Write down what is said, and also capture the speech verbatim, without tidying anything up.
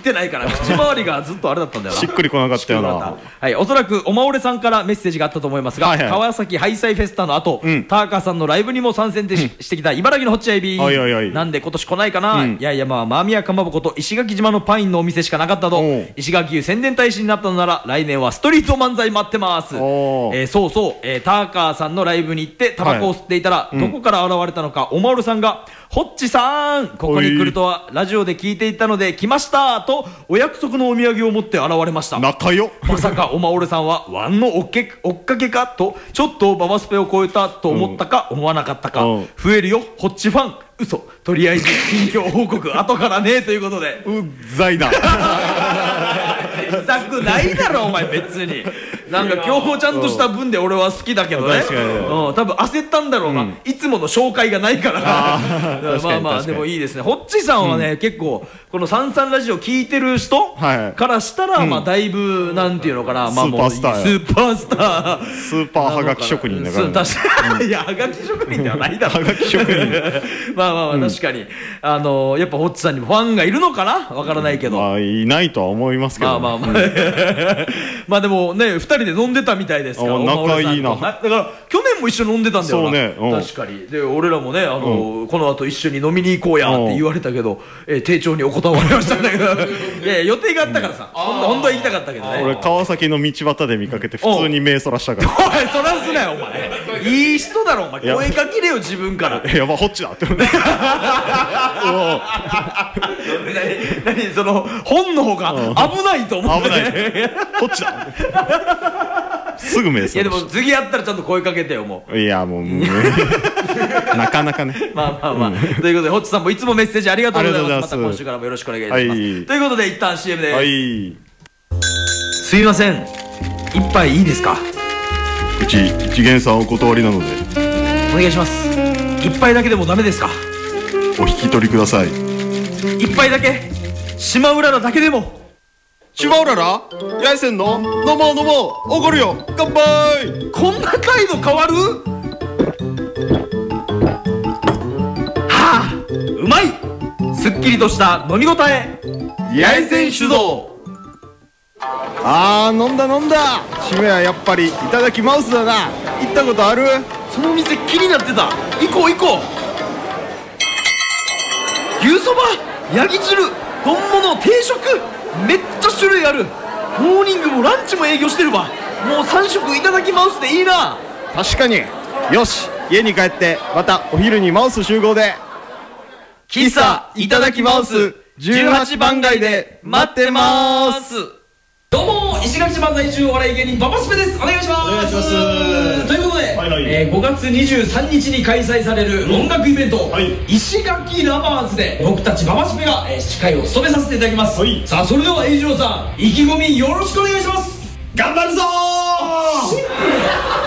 ってないから口周りがずっとあれだったんだよな。 しっくりこなかったよな。 はい、おそらくおまおれさんからメッセージがあったと思いますが、 はいはい、 川崎ハイサイフェスタの後、うん、ターカーさんのライブにも参戦で し,、うん、してきた茨城のホッチアイビーなんで今年来ないかな、うん、いやいやまあ間宮かまぼこと石垣島のパインのお店しかなかったと。石垣牛宣伝大使になったのなら来年はストリート漫才待ってます。えー、そうそう、えー、ターカーさんのライブに行ってタバコを吸っていたら、はい、どこから現れたのかおまおるさんがホッチさんここに来るとはラジオで聞いていたので来ましたとお約束のお土産を持って現れました。 仲よ。 まさかおまおるさんはワンの追っけ追っかけかとちょっとババスペを超えたと思ったか、うん、思わなかったか、うん、増えるよホッチファン嘘とりあえず近況報告後からねということでうっざいなうざくないだろお前別になんか今日もちゃんとした分で俺は好きだけどね、うん、多分焦ったんだろうな、うん、いつもの紹介がないからまあまあでもいいですね。ホッチさんはね、うん、結構このサンサンラジオ聞いてる人からしたら、はい、まあだいぶなんていうのかな、まあもうスーパースタースーパースタースーパーはがき職人だからね。 確かにいやはがき職人ではないだろはがき職人まあまあまあ確かに、うん、あのやっぱホッチさんにもファンがいるのかなわからないけど、 まあいないとは思いますけど、ね、 まあまあまあまあでもねふたりで飲んでたみたいですから仲いいな。 だから去年も一緒に飲んでたんだよな。 そうね、うん、 確かに。で俺らもねあの、うん、この後一緒に飲みに行こうやって言われたけど、えー、丁重にお断りましたんだけどいや予定があったからさ、うん、本当は行きたかったけどね。 俺川崎の道端で見かけて普通に目そらしたからおいそらすなよお前いい人だろお前声かけれよ自分からやばホッチだって何何その本の方が危ないと思って、ね、 危ないホッチだすぐ目そらした。 いやでも次やったらちゃんと声かけてよもう。 いやもうなかなかねまあまあまあ、うん、ということでホッチさんもいつもメッセージありがとうございます。また今週からもよろしくお願いいたします、はい、ということで一旦 シーエム です、はい、すいません一杯いいですか。 うち一元さんお断りなのでお願いします。一杯だけでもダメですか。 お引き取りください。 一杯だけ島うららだけでも。 島うららやいせんの飲もう飲もうおごるよ乾杯。 こんな態度変わる。はあうまい。すっきりとした飲み応えやいせん酒造。 あー飲んだ飲んだ。締めはやっぱりいただきマウスだな。行ったことある。 その店気になってた。行こう行こう。牛そばヤギ汁丼物定食めっちゃ種類ある。モーニングもランチも営業してるわ。もうさん食いただきマウスでいいな。 確かに。よし家に帰ってまたお昼にマウス集合で喫茶いただきマウスじゅうはちばん街で待ってまーす。どうも石垣島在住お笑い芸人ババスペです。お願いします。お願いします。ということで、はいはい、えー、ごがつにじゅうさんにちに開催される音楽イベント、はい、石垣ラバーズで僕たちババスペが、えー、司会を務めさせていただきます、はい、さあそれでは栄次郎さん意気込みよろしくお願いします。頑張るぞー。